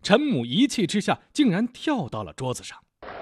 陈母一气之下，竟然跳到了桌子上。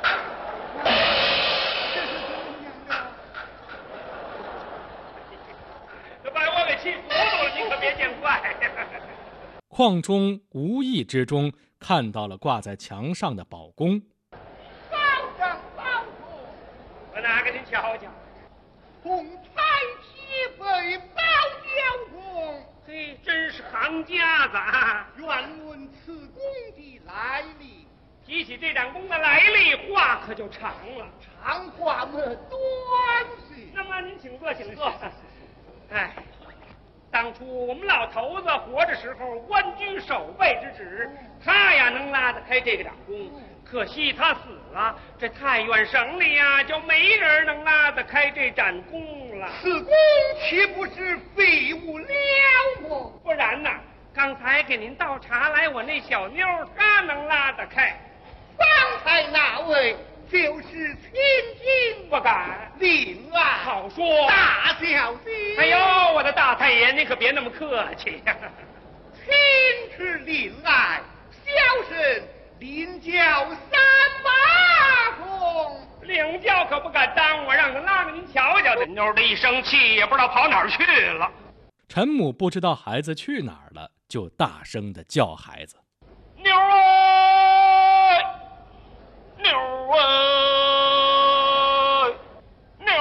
把我给气糊涂了，你可别见怪。 邝忠无意之中看到了挂在墙上的宝弓。 保长保主， 我拿给您瞧瞧。 同彩旗飞保交公， 嘿，真是行家子啊！ 愿问此弓的来历。 提起这盏弓的来历，话可就长了。 长话么短些。 那么您请坐，请坐。哎，当初我们老头子活着时候官居守备之职，他呀能拉得开这个掌弓，可惜他死了，这太原省里呀就没人能拉得开这盏弓了。 此弓岂不是废物了么？ 不然呢，刚才给您倒茶来，我那小妞她能拉得开。 方才那位就是千金， 不敢。 令爱好说， 大小姐。 哎呦，我的大太爷，您可别那么客气呀。 亲是令爱，小生领教三把弓。 领教可不敢当，我让他拉给您瞧瞧。这妞的一生气，也不知道跑哪儿去了。 陈母不知道孩子去哪儿了，就大声地叫孩子：“ 妞儿，妞儿，妞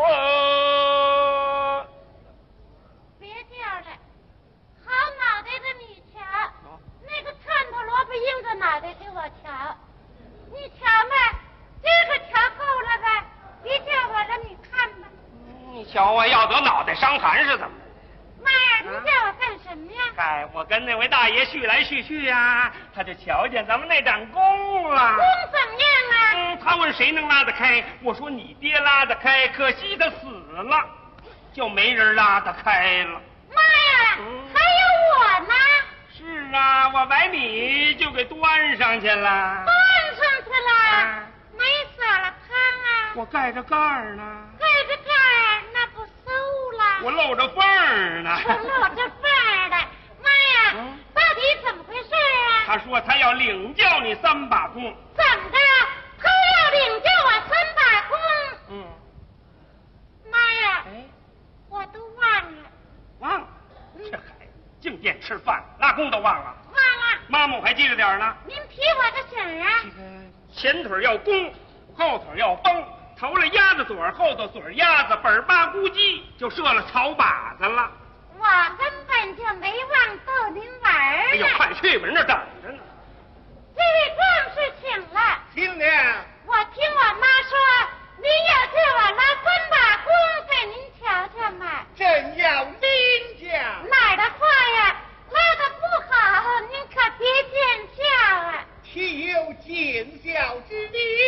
儿！” 别叫了，好脑袋的你瞧，那个窜头萝卜硬着脑袋给我瞧，你瞧吧，这个瞧够了吧？别叫我了，你看吧。 你瞧我要得脑袋伤寒是怎么？ 妈呀，你叫我干什么呀？ 嗨，我跟那位大爷叙来叙去呀，他就瞧见咱们那盏弓了。 弓怎么样啊？ 他问谁能拉得开，我说你爹拉得开，可惜他死了，就没人拉得开了。 妈呀，还有我呢！ 是啊，我把你就给端上去了。 端上去了，没撒了汤啊？ 我盖着盖儿呢。 盖着盖儿，那不馊了？ 我露着缝儿呢。 我露着缝儿的。妈呀，到底怎么回事啊？ 他说他要领教你三把弓。 怎么的？他要领教我三把弓？妈呀，我都忘了。 忘了？这孩子净惦吃饭，拉弓都忘了。 忘了。 妈妈我还记着点呢。 您提我个醒啊！ 前腿要弓，后腿要绷，头了鸭子嘴，后头嘴鸭子，本八咕叽就射了草靶子了。 我根本就没忘逗您玩儿呢。 哎呦，快去吧，人那等着呢。 这位壮士请了。 请了。 我听我妈说，您要叫我拉三把弓给您瞧瞧嘛。 正要领教。 哪儿的话呀，拉得不好，您可别见笑啊。 岂有见笑之理？